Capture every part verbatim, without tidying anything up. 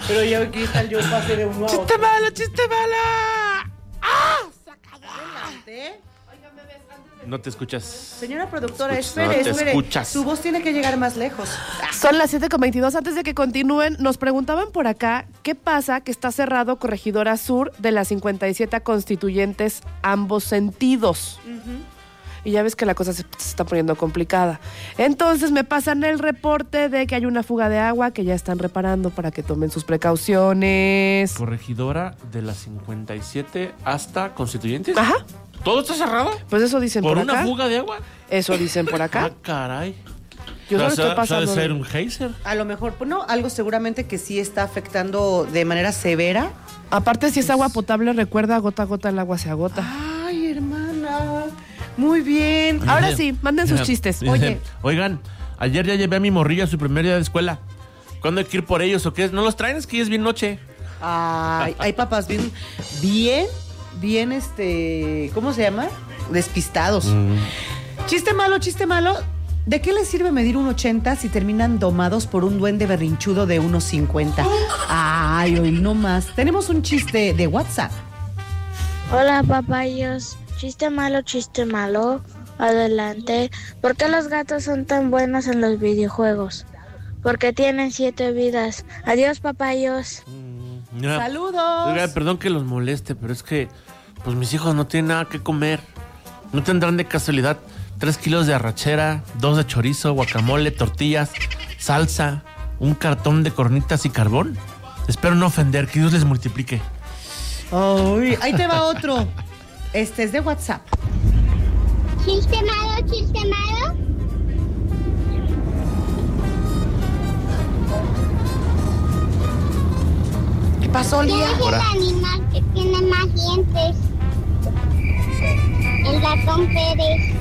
Pero ya aquí está el yo pase de uno a ¡Chiste otro. malo, chiste malo! ¡Ah! Adelante. No te escuchas. Señora productora, Escuchas, espere, no te espere. escuchas. Su voz tiene que llegar más lejos. Son las siete con veintidós. Antes de que continúen, nos preguntaban por acá qué pasa que está cerrado Corregidora Sur de las cincuenta y siete Constituyentes, ambos sentidos. Uh-huh. Y ya ves que la cosa se, se está poniendo complicada. Entonces me pasan el reporte de que hay una fuga de agua que ya están reparando para que tomen sus precauciones. Corregidora de las cincuenta y siete hasta Constituyentes. Ajá. ¿Todo está cerrado? Pues eso dicen por, ¿Por acá. una fuga de agua? Eso dicen por acá. Ah, caray. Yo solo O sea, estoy pasando. ¿Sabe ser un geyser? A lo mejor, pues no, algo seguramente que sí está afectando de manera severa. Aparte, si es agua potable, recuerda, gota a gota el agua se agota. Ay, hermana. Muy bien. Ahora sí, manden sus Dice- chistes. dice, Oye, Oigan, ayer ya llevé a mi morrilla a su primer día de escuela. ¿Cuándo hay que ir por ellos o qué? ¿No los traen? Es que ya es bien noche. Ay, hay papás bien, bien, bien, este, ¿cómo se llama? Despistados. Mm. Chiste malo, chiste malo. ¿De qué les sirve medir un ochenta si terminan domados por un duende berrinchudo de uno cincuenta? Ay, hoy no más. Tenemos un chiste de WhatsApp. Hola, papayos. Chiste malo, chiste malo. Adelante. ¿Por qué los gatos son tan buenos en los videojuegos? Porque tienen siete vidas. Adiós, papayos. Mira, ¡Saludos! Oiga, perdón que los moleste, pero es que pues mis hijos no tienen nada que comer. ¿No tendrán de casualidad tres kilos de arrachera, dos de chorizo, guacamole, tortillas, salsa, un cartón de cornitas y carbón? Espero no ofender, que Dios les multiplique. Ay, ahí te va otro. Este es de WhatsApp. Chiste malo, chiste malo. ¿Qué pasó, ¿Qué Lía? es el animal que tiene más dientes? El ratón Pérez.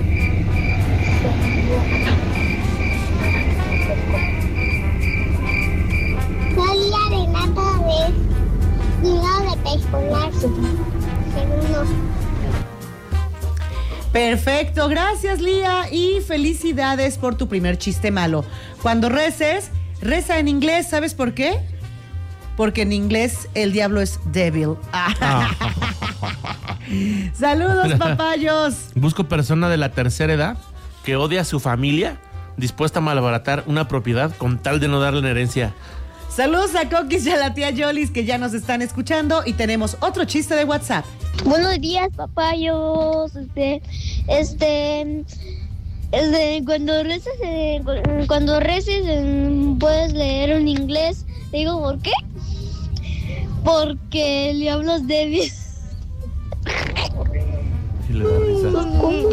Solía de nada vez y no de pescolarse. Segundo. Perfecto, gracias, Lía, y felicidades por tu primer chiste malo. Cuando reces, reza en inglés, ¿sabes por qué? Porque en inglés el diablo es devil. Saludos, papayos. Busco persona de la tercera edad que odia a su familia, dispuesta a malbaratar una propiedad con tal de no darle una herencia. Saludos a Coquis y a la tía Yolis que ya nos están escuchando y tenemos otro chiste de WhatsApp. Buenos días, papayos. Este, este, este cuando reces, eh, cu- cuando reces, eh, puedes leer en inglés. Te digo, ¿por qué? Porque el diablo es débil. Sí le da risa.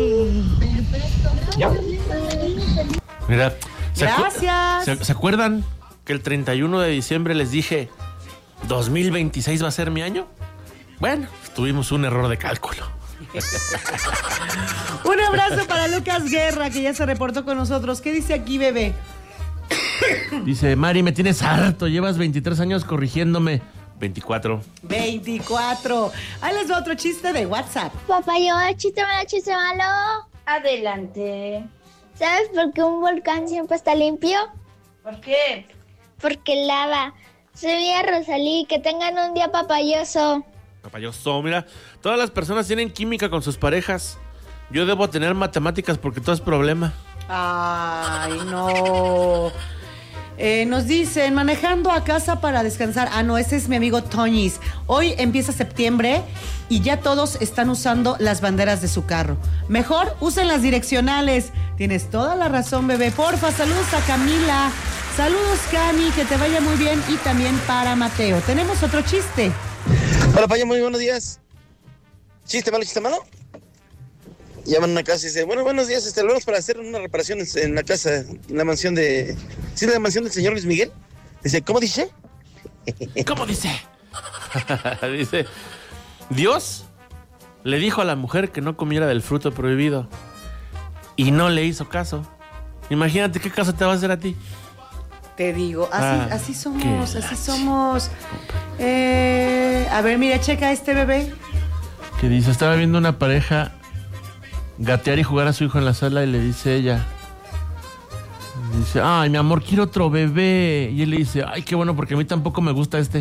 Mira, ¿se acu- Gracias. ¿se, ¿se acuerdan que el treinta y uno de diciembre les dije dos mil veintiséis va a ser mi año? Bueno, tuvimos un error de cálculo. Un abrazo para Lucas Guerra que ya se reportó con nosotros. ¿Qué dice aquí, bebé? Dice, Mari, me tienes harto, llevas veintitrés años corrigiéndome. veinticuatro. veinticuatro. Ahí les va otro chiste de WhatsApp. Papayo, chiste malo, chiste malo. Adelante. ¿Sabes por qué un volcán siempre está limpio? ¿Por qué? Porque lava. Soy a Rosalí, que tengan un día papayoso. Papayoso, mira, todas las personas tienen química con sus parejas. Yo debo tener matemáticas porque todo es problema. Ay, no. Eh, nos dicen, manejando a casa para descansar. Ah, no, ese es mi amigo Toñis. Hoy empieza septiembre y ya todos están usando las banderas de su carro. Mejor usen las direccionales. Tienes toda la razón, bebé. Porfa, saludos a Camila. Saludos, Cami, que te vaya muy bien. Y también para Mateo. Tenemos otro chiste. Hola, Payo, muy buenos días. ¿Chiste malo, chiste malo? Llaman a una casa y dicen, bueno, buenos días, este, hablamos para hacer una reparación en, en la casa, en la mansión de... ¿Sí es la mansión del señor Luis Miguel? Dice, ¿cómo dice? ¿Cómo dice? Dice, Dios le dijo a la mujer que no comiera del fruto prohibido y no le hizo caso. Imagínate qué caso te va a hacer a ti. Te digo, así, Ah, así qué somos, así lache. somos. Eh, a ver, mira, checa este bebé. Que dice, estaba viendo una pareja gatear y jugar a su hijo en la sala y le dice ella, dice, ay, mi amor, quiero otro bebé. Y él le dice, ay, qué bueno, porque a mí tampoco me gusta este.